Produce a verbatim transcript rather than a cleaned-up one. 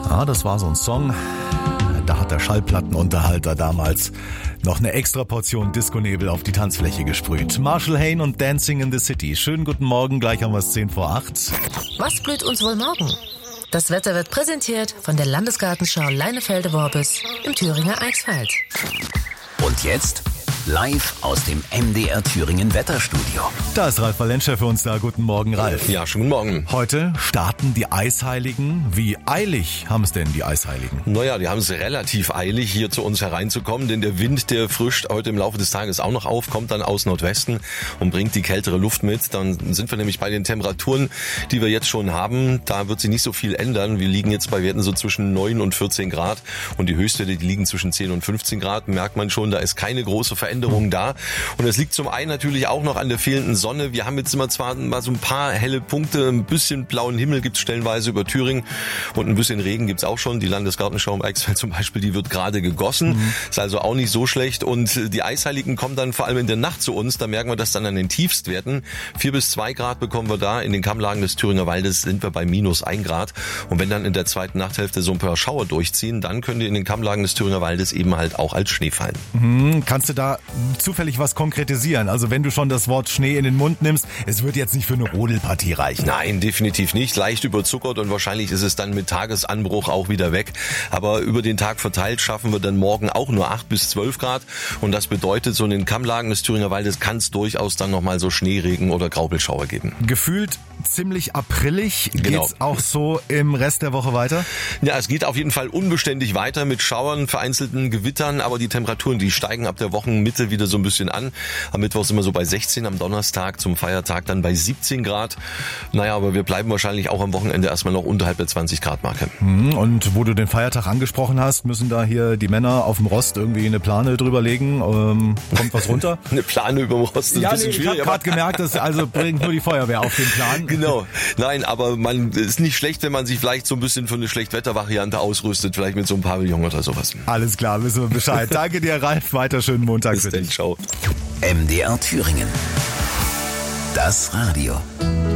Ah, das war so ein Song. Da hat der Schallplattenunterhalter damals noch eine extra Portion Disco-Nebel auf die Tanzfläche gesprüht. Marshall Hayne und Dancing in the City. Schönen guten Morgen, gleich haben wir es zehn vor acht. Was blüht uns wohl morgen? Das Wetter wird präsentiert von der Landesgartenschau Leinefelde-Worbis im Thüringer Eichsfeld. Und jetzt live aus dem M D R Thüringen Wetterstudio. Da ist Ralf Valenscher für uns da. Guten Morgen, Ralf. Ja, schönen guten Morgen. Heute starten die Eisheiligen. Wie eilig haben es denn die Eisheiligen? Naja, die haben es relativ eilig, hier zu uns hereinzukommen, denn der Wind, der frischt heute im Laufe des Tages auch noch auf, kommt dann aus Nordwesten und bringt die kältere Luft mit. Dann sind wir nämlich bei den Temperaturen, die wir jetzt schon haben. Da wird sich nicht so viel ändern. Wir liegen jetzt bei Werten so zwischen neun und vierzehn Grad und die Höchstwerte, die liegen zwischen zehn und fünfzehn Grad. Merkt man schon, da ist keine große Veränderung da. Und es liegt zum einen natürlich auch noch an der fehlenden Sonne. Wir haben jetzt immer zwar mal so ein paar helle Punkte, ein bisschen blauen Himmel gibt es stellenweise über Thüringen und ein bisschen Regen gibt es auch schon. Die Landesgartenschau im Eichsfeld zum Beispiel, die wird gerade gegossen. Mhm. Ist also auch nicht so schlecht. Und die Eisheiligen kommen dann vor allem in der Nacht zu uns. Da merken wir das dann an den Tiefstwerten. Vier bis zwei Grad bekommen wir da. In den Kammlagen des Thüringer Waldes sind wir bei minus ein Grad. Und wenn dann in der zweiten Nachthälfte so ein paar Schauer durchziehen, dann können die in den Kammlagen des Thüringer Waldes eben halt auch als Schnee fallen. Mhm. Kannst du da zufällig was konkretisieren? Also wenn du schon das Wort Schnee in den Mund nimmst, es wird jetzt nicht für eine Rodelpartie reichen. Nein, definitiv nicht. Leicht überzuckert und wahrscheinlich ist es dann mit Tagesanbruch auch wieder weg. Aber über den Tag verteilt schaffen wir dann morgen auch nur acht bis zwölf Grad. Und das bedeutet, so in den Kammlagen des Thüringer Waldes kann es durchaus dann nochmal so Schneeregen oder Graupelschauer geben. Gefühlt ziemlich aprillig. Genau. Geht's auch so im Rest der Woche weiter? Ja, es geht auf jeden Fall unbeständig weiter mit Schauern, vereinzelten Gewittern, aber die Temperaturen, die steigen ab der Wochenmitte wieder so ein bisschen an. Am Mittwoch sind wir so bei sechzehn, am Donnerstag zum Feiertag dann bei siebzehn Grad. Naja, aber wir bleiben wahrscheinlich auch am Wochenende erstmal noch unterhalb der zwanzig Grad Marke. Und wo du den Feiertag angesprochen hast, müssen da hier die Männer auf dem Rost irgendwie eine Plane drüber legen? Ähm, kommt was runter? Eine Plane über dem Rost ist ja, ein bisschen nee, schwierig. Ich habe gerade gemerkt, dass also bringt nur die Feuerwehr auf den Plan. Genau. Nein, aber man ist nicht schlecht, wenn man sich vielleicht so ein bisschen für eine Schlechtwettervariante ausrüstet, vielleicht mit so einem Pavillon oder sowas. Alles klar, wissen wir Bescheid. Danke dir, Ralf. Weiter schönen Montag Bis für denn, dich. ciao. M D R Thüringen. Das Radio.